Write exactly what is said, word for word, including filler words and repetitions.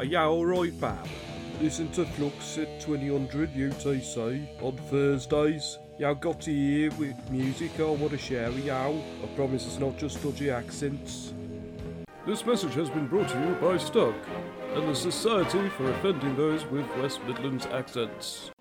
Are you alright, pal? Listen to Flux at twenty hundred U T C on Thursdays. You got to hear with music I want to share with you. I promise it's not just dodgy accents. This message has been brought to you by Stuck and the Society for Offending Those with West Midlands Accents.